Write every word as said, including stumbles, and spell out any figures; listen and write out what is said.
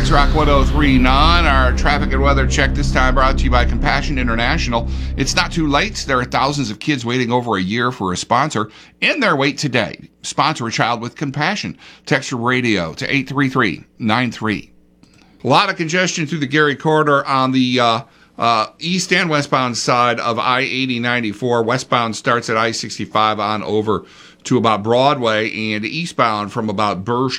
X Rock one oh three point nine. Our traffic and weather check this time brought to you by Compassion International. It's not too late. There are thousands of kids waiting over a year for a sponsor. End their wait today. Sponsor a child with compassion. Text your radio to eight three three nine three. A lot of congestion through the Gary corridor on the uh, uh, east and westbound side of I eighty ninety-four. Westbound starts at I sixty-five on over to about Broadway, and eastbound from about Burr